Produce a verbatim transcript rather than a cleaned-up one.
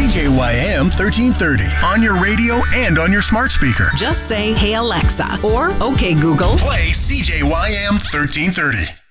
C J Y M thirteen thirty on your radio and on your smart speaker. Just say, "Hey Alexa," or "Okay Google, play C J Y M thirteen thirty.